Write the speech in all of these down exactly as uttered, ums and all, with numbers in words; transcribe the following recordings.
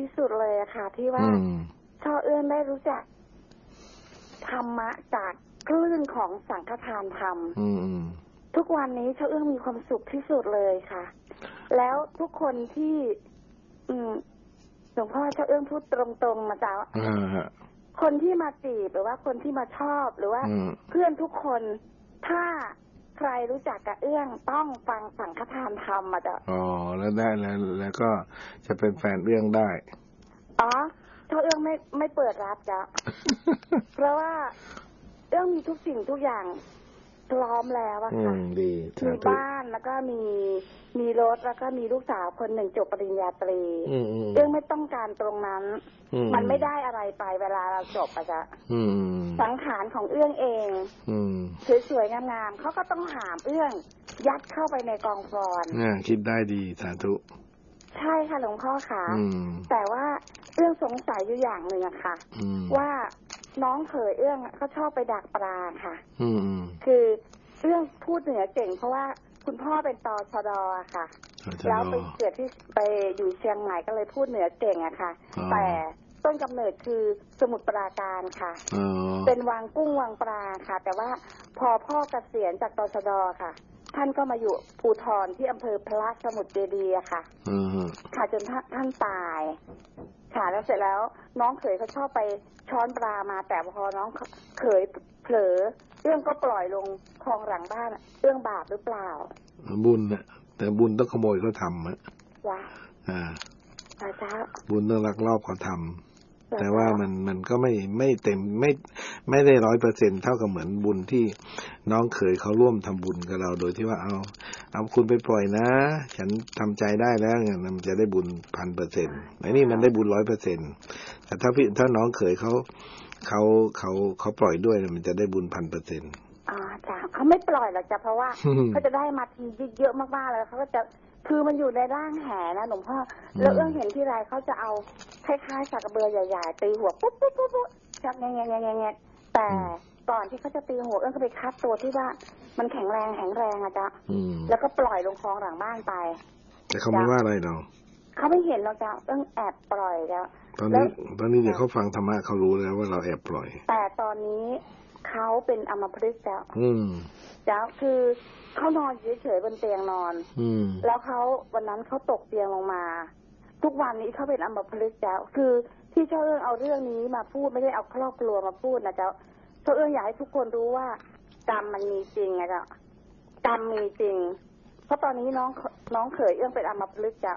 ที่สุดเลยอะค่ะที่ว่าช่อเอื้อนได้รู้จักธรรมะจากคลื่นของสังฆทานธรรมทุกวันนี้ช่อเอื้องมีความสุขที่สุดเลยค่ะแล้วทุกคนที่อืมหลวงพ่อช่อเอื้องพูดตรงๆมาจ้าคนที่มาจีบหรือว่าคนที่มาชอบหรือว่าเพื่อนทุกคนถ้าใครรู้จักกับเอื้องต้องฟังสังฆทานธรรมมาจ้ะอ๋อแล้วได้แล้วแล้วก็จะเป็นแฟนเอื้องได้อ๋อถ้าเอื้องไม่ไม่เปิดรับจ้ะ เพราะว่าเอื้องมีทุกสิ่งทุกอย่างพร้อมแล้วอะค่ะมีบ้านแล้วก็มีมีรถแล้วก็มีลูกสาวคนหนึ่งจบปริญญาตรีเอื้องไม่ต้องการตรงนั้นมันไม่ได้อะไรไปเวลาเราจบอะจ้ะสังขารของเอื้องเองสวยๆงามๆเขาก็ต้องหามเอื้องยัดเข้าไปในกองฟอนเนี่ยคิดได้ดีสาธุใช่ค่ะหลวงพ่อค่ะแต่ว่าเอื้องสงสัยอยู่อย่างหนึ่งอะค่ะว่าน้องเขยเอื้องเขาชอบไปดักปลาค่ะคือเอื้องพูดเหนือเก่งเพราะว่าคุณพ่อเป็นตชด.อะค่ะแล้วไปเกิดที่ไปอยู่เชียงใหม่ก็เลยพูดเหนือเก่งอะค่ะแต่ต้นกำเนิดคือสมุทรปราการค่ะเป็นวังกุ้งวังปลาค่ะแต่ว่าพอพ่อเกษียณจากตชด.ค่ะท่านก็มาอยู่ภูธรที่อำเภอพระสมุทรเจดีย์ค่ะค่ะจนท่านตายค่ะแล้วเสร็จแล้วน้องเขยเขาชอบไปช้อนปลามาแต่พอน้องเขยเผลอเรื่องก็ปล่อยลงคลองหลังบ้านเรื่องบาปหรือเปล่าบุญนะแต่บุญต้องขโมยเขาทำอะว้าอ่าจ้าบุญต้องลักลอบเขาทำแต่ว่ามันมันก็ไม่ไม่เต็มไม่ไม่ได้ร้อยเปอร์เซ็นต์เท่ากับเหมือนบุญที่น้องเขยเขาร่วมทำบุญกับเราโดยที่ว่าเอาเอาคุณไปปล่อยนะฉันทำใจได้แล้วเนี่ยมันจะได้บุญพันเปอร์เซ็นต์ไอ้นี่มันได้บุญร้อยเปอร์เซ็นต์แต่ถ้าพี่ถ้าน้องเขยเขาเขาเขาเขาปล่อยด้วยมันจะได้บุญพันเปอร์เซ็นต์อ่าจ้ะเขาไม่ปล่อยหรอกจ้ะเพราะว่าเขาจะได้มาทีเยอะๆมากๆเลยเขาก็จะคือมันอยู่ในร่างแหนะหลวงพ่อแล้วเอื้องเห็นที่ไรเขาจะเอาคล้ายๆสักกระเบือใหญ่ๆตีหัวปุ๊บปุ๊บปุ๊บปุ๊บจับแงงแงงแงงแต่ก่อนที่เขาจะตีหัวเอื้องก็ไปคัดตัวที่ว่ามันแข็งแรงแข็งแรงอะจ๊ะแล้วก็ปล่อยลงคลองหลังบ้านไปแต่เขาไม่ว่าอะไรเราเขาไม่เห็นหรอกจ้ะเอื้องแอบปล่อยแล้วตอนนี้ตอนนี้เดี๋ยวเขาฟังธรรมะเขารู้แล้วว่าเราแอบปล่อยแต่ตอนนี้เขาเป็นอัมพฤกษ์แล้วจ้ะคือเขานอนเฉยๆบนเตียงนอนแล้วเขาวันนั้นเขาตกเตียงลงมาทุกวันนี้เขาเป็นอัมพฤกษ์แล้วคือที่เจ้าเอื้องเอาเรื่องนี้มาพูดไม่ได้เอาครอบครัวมาพูดนะเจ้าเจ้าเอื้องอยากให้ทุกคนรู้ว่ากรรมมันมีจริงนะเจ้ากรรมมีจริงเพราะตอนนี้น้องน้องเขยเอื้องเป็นอัมพฤกษ์จ้ะ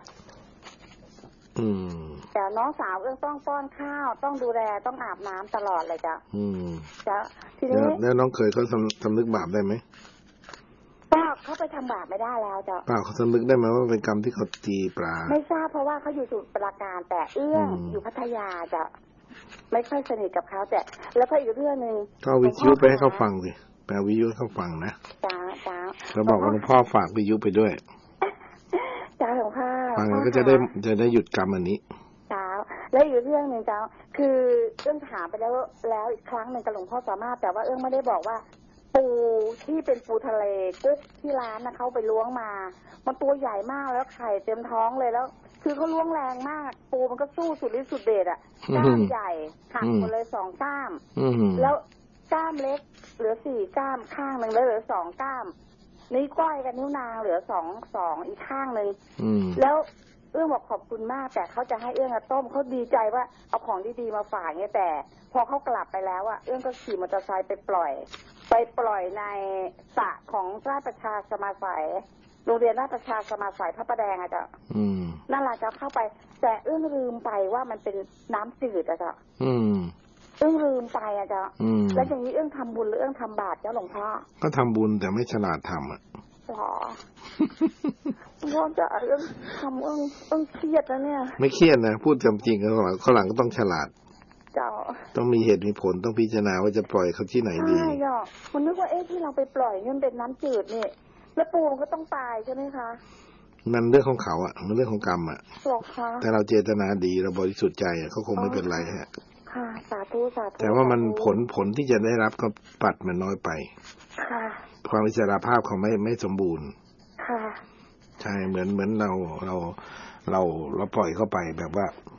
แต่น้องสาวเอื้องต้องป้อนข้าวต้องดูแลต้องอาบน้ำตลอดเลยจ้ะจ้ะทีนี้แล้วน้องเขยเขาสำนึกบาปได้ไหมป้าเขาไปทำบาปไม่ได้แล้วจ้ะป้าเขาสำนึกได้ไหมว่าเป็นกรรมที่เขาตีปลาไม่ทราบเพราะว่าเขาอยู่สมุทรปราการแต่เอื้องอยู่พัทยาจ้ะไม่ค่อยสนิทกับเขาแต่แล้วก็อีกเรื่องนึงก็วิทยุไปให้เขาฟังสิแปลวิทยุให้เขาฟังนะจ้าจ้าแล้วบอกว่าหลวงพ่อฝากวิทยุไปด้วยจ้าหลวงพ่อฟังก็จะได้จะได้หยุดกรรมอันนี้จ้าแล้วอีกเรื่องนึงจ้าคือเอื้องถามไปแล้วแล้วอีกครั้งนึงกับหลวงพ่อสามารถแต่ว่าเอื้องไม่ได้บอกว่าปูที่เป็นปูทะเลกุ๊กที่ร้านนะเขาไปล้วงมามันตัวใหญ่มากแล้วไข่เต็มท้องเลยแล้วคือเขาล้วงแรงมากปูมันก็สู้สุดฤทธิ์สุดเดชอ่ะกล้ามใหญ่หักหมดเลยสองกล้ามแล้วกล้ามเล็กเหลือสี่กล้ามข้างหนึ่งแล้วเหลือสองกล้ามนิ้วก้อยกับนิ้วนางเหลือสองสองอีกข้างหนึ่งแล้วเอื้องบอกขอบคุณมากแต่เขาจะให้เอื้องต้มเขาดีใจว่าเอาของดีๆมาฝากเนี่ยแต่พอเขากลับไปแล้วอ่ะเอื้องก็ขี่มอเตอร์ไซค์ไปปล่อยไปปล่อยในสระของราชประชาสมาสัยโรงเรียนราชประชาสมาสัยพระประแดงอะจ้ะนั่นแหละจะเข้าไปแต่เอื้องลืมไปว่ามันเป็นน้ำจืดอะจ้ะเอื้องลืมไปอะจ้ะแล้วอย่างนี้เอื้องทำบุญหรือเอื้องทำบาปเจ้าหลวงพ่อก็ทำบุญแต่ไม่ฉลาดทำอะหรอหลวงพ่อจะเอื้องทำเอื้องเอื้องเครียดนะเนี่ยไม่เครียดนะพูดจำจริงข้างหลังข้างหลังก็ต้องฉลาดต้องมีเหตุมีผลต้องพิจารณาว่าจะปล่อยเขาที่ไหนดีใช่จ้ะมันนึกว่าเอ๊ะที่เราไปปล่อยนี่มันเป็นน้ำจืดนี่แล้วปูมันก็ต้องตายใช่ไหมคะมันเรื่องของเขาอ่ะมันเรื่องของกรรมอ่ะหรอคะแต่เราเจตนาดีเราบริสุทธิ์ใจเขาคงไม่เป็นไรฮะค่ะสาธุสาธุแต่ว่ามันผลผลที่จะได้รับก็ปัดมันน้อยไปค่ะความอิสระภาพเขาไม่ไม่สมบูรณ์ค่ะใช่เหมือนเหมือนเราเราเราเราปล่อยเข้าไปแบบว่า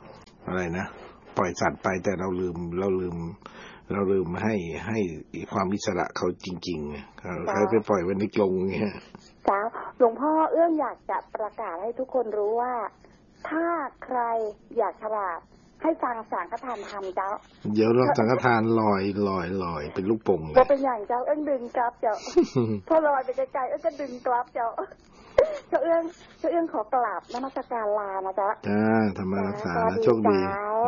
อะไรนะปล่อยสัตว์ไปแต่เราลืมเราลืมเราลืมให้ให้ความอิสระเขาจริงๆเขาใครไปปล่อยไว้ในกรงเงี้ยจ้าหลวงพ่อเอื้องอยากจะประกาศให้ทุกคนรู้ว่าถ้าใครอยากฉลาดให้ฟังสังฆทานธรรมเจ้าเดี๋ยวเราสังฆทานลอยลอยลอยเป็นลูกโป่งเลยก็เป็นอย่างเจ้าเอื้องดึงกลับเจ้า พอลอยไปไกลๆเอื้องก็ดึงกลับเจ้าเจ้าเอื้องเจ้าเอื้องขอกราบนมัสการลานะจ๊ะจ้าธรรมรักษาโชคดี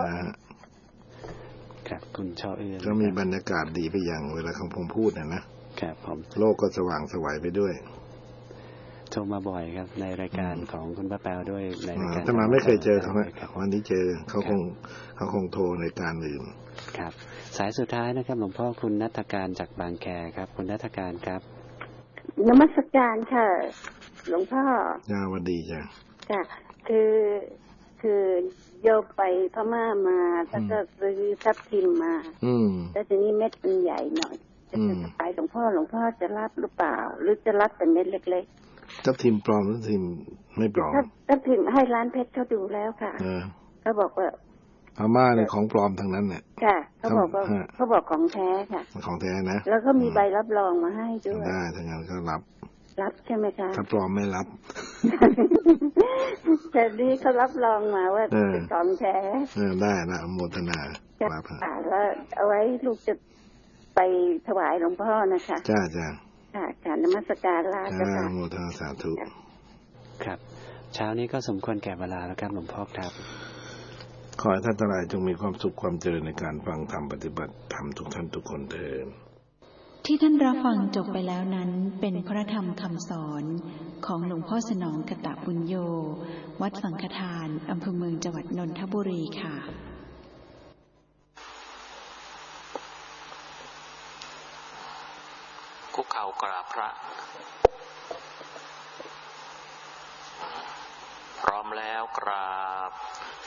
ครับคุณช่อเอื้องก็มีบรรยากาศดีไปอย่างเวลาของผมพูดนะนะครับผมโลกก็สว่างสวยไปด้วยโทรมาบ่อยครับในรายการของคุณป้าแปวด้วยในรายการแต่มาไม่เคยเจอเขาวันนี้เจอเขาคงเขาคงโทรในการอื่นครับสายสุดท้ายนะครับหลวงพ่อคุณณัฐการจากบางแคครับคุณณัฐการครับนมัสการค่ะหลวงพ่อจ้าวันดีจ้ะค่ะคือคือโยมไปพม่ามาแล้วก็ซื้อทับทิมมาแล้วทีนี้เม็ดมันใหญ่หน่อยจะไปหลวงพ่อหลวงพ่อจะรับหรือเปล่าหรือจะรับเป็นเม็ดเล็กๆทับทิมปลอมทับทิมไม่ปลอมทับทิมให้ร้านเพชรเขาดูแล้วค่ะเขาบอกว่าพม่าเนี่ยของปลอมทั้งนั้นเนี่ยค่ะเขาบอกว่าเขาบอกของแท้ค่ะของแท้นะแล้วก็มีใบรับรองมาให้ด้วยได้ทั้งนั้นก็รับรับใช่ไหมคะถ้าปลอมไม่รับแต่นี่เขารับรองมาว่าเป็นของแท้ได้นะโมทนาครับแล้วเอาไว้ลูกจะไปถวายหลวงพ่อนะคะจ้าจ้าค่ะการนมัสการลาจ้าโมทนาสาธุครับเช้านี้ก็สมควรแก่เวลาแล้วครับหลวงพ่อครับขอให้ท่านทั้งหลายจงมีความสุขความเจริญในการฟังธรรมปฏิบัติธรรมทุกท่านทุกคนเถิดที่ท่านรับฟังจบไปแล้วนั้นเป็นพระธรรมคำสอนของหลวงพ่อสนองกตปุญโญวัดสังฆทานอำเภอเมืองจังหวัดนนทบุรีค่ะคุกเข่ากราบพระพร้อมแล้วกราบ